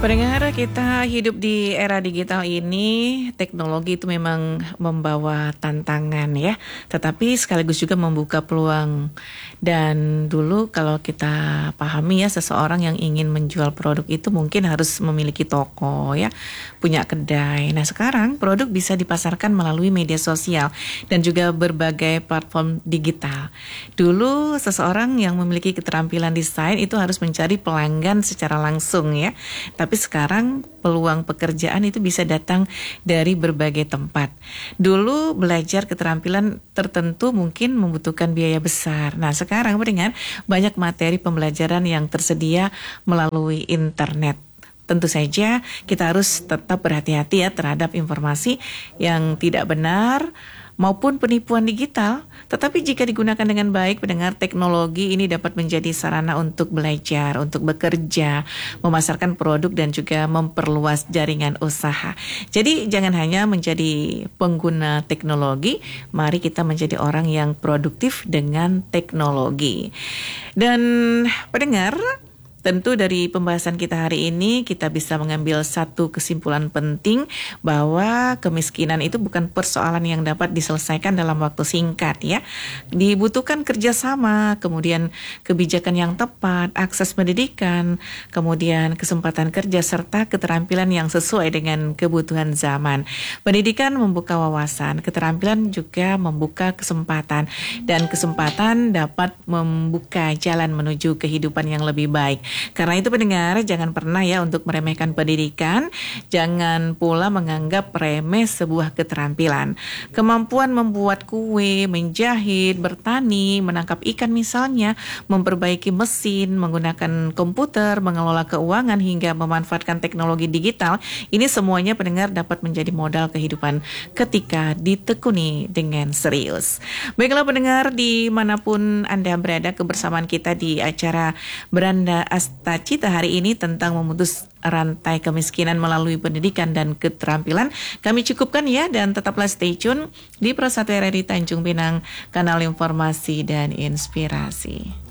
Pendengar, kita hidup di era digital ini, teknologi itu memang membawa tantangan ya, tetapi sekaligus juga membuka peluang. Dan dulu kalau kita pahami ya, seseorang yang ingin menjual produk itu mungkin harus memiliki toko ya, punya kedai. Nah sekarang produk bisa dipasarkan melalui media sosial dan juga berbagai platform digital. Dulu seseorang yang memiliki keterampilan desain itu harus mencari pelanggan secara langsung ya, tapi sekarang peluang pekerjaan itu bisa datang dari berbagai tempat. Dulu belajar keterampilan tertentu mungkin membutuhkan biaya besar. Nah sekarang pendengar, banyak materi pembelajaran yang tersedia melalui internet. Tentu saja kita harus tetap berhati-hati ya terhadap informasi yang tidak benar maupun penipuan digital. Tetapi jika digunakan dengan baik, pendengar, teknologi ini dapat menjadi sarana untuk belajar, untuk bekerja, memasarkan produk dan juga memperluas jaringan usaha. Jadi jangan hanya menjadi pengguna teknologi, mari kita menjadi orang yang produktif dengan teknologi. Dan pendengar, tentu dari pembahasan kita hari ini kita bisa mengambil satu kesimpulan penting bahwa kemiskinan itu bukan persoalan yang dapat diselesaikan dalam waktu singkat ya. Dibutuhkan kerjasama, kemudian kebijakan yang tepat, akses pendidikan, kemudian kesempatan kerja serta keterampilan yang sesuai dengan kebutuhan zaman. Pendidikan membuka wawasan, keterampilan juga membuka kesempatan, dan kesempatan dapat membuka jalan menuju kehidupan yang lebih baik. Karena itu pendengar, jangan pernah ya untuk meremehkan pendidikan, jangan pula menganggap remeh sebuah keterampilan. Kemampuan membuat kue, menjahit, bertani, menangkap ikan misalnya, memperbaiki mesin, menggunakan komputer, mengelola keuangan hingga memanfaatkan teknologi digital, ini semuanya pendengar dapat menjadi modal kehidupan ketika ditekuni dengan serius. Baiklah pendengar, dimanapun Anda berada, kebersamaan kita di acara Beranda Astacita hari ini tentang memutus rantai kemiskinan melalui pendidikan dan keterampilan. Kami cukupkan ya, dan tetaplah stay tune di Pro 1 RRI Tanjung Pinang, kanal informasi dan inspirasi.